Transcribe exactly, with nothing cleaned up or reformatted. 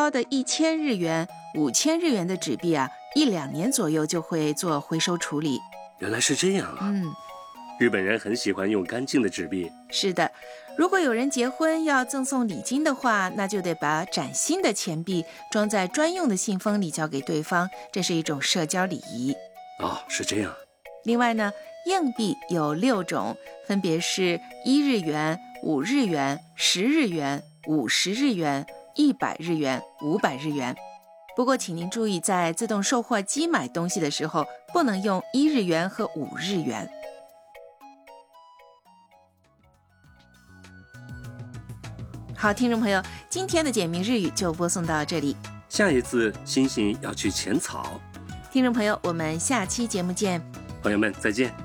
高的一千日元、五千日元的纸币啊，一两年左右就会做回收处理。 原来是这样啊。 嗯， 日本人很喜欢用干净的纸币。 是的，如果有人结婚要赠送礼金的话，那就得把崭新的钱币装在专用的信封里交给对方，这是一种社交礼仪。 哦，是这样。 另外呢，硬币有六种，分别是一日元、五日元、十日元、五十日元、一百日元、五百日元。不过请您注意，在自动售货机买东西的时候，不能用一日元和五日元。好，听众朋友，今天的简明日语就播送到这里。 下一次星星要去浅草。 听众朋友，我们下期节目见。 朋友们，再见。